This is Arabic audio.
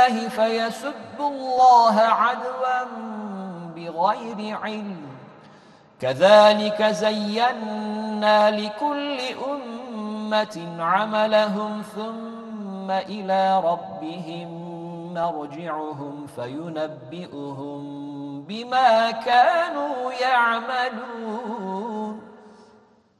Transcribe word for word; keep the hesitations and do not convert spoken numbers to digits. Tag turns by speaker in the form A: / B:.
A: الله فيسبوا الله عدوا بغير علم كذلك زينا لكل أمة عملهم ثم إلى ربهم مرجعهم فينبئهم بما كانوا يعملون